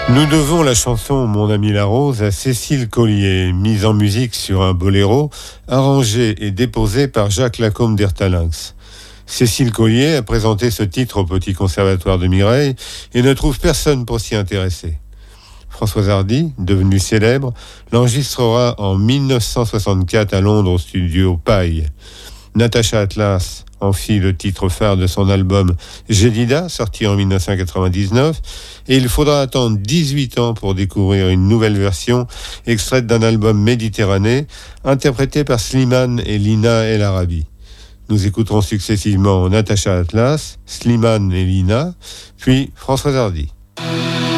Nous devons la chanson Mon ami la rose à Cécile Collier, mise en musique sur un boléro, arrangé et déposé par Jacques Lacombe d'Ertalinx. Cécile Collier a présenté ce titre au Petit Conservatoire de Mireille et ne trouve personne pour s'y intéresser. Françoise Hardy, devenue célèbre, l'enregistrera en 1964 à Londres au studio Paille. Natacha Atlas en fit le titre phare de son album Jedida, sorti en 1999, et il faudra attendre 18 ans pour découvrir une nouvelle version extraite d'un album Méditerranée, interprété par Slimane et Lina El Arabi. Nous écouterons successivement Natacha Atlas, Slimane et Lina, puis Françoise Hardy.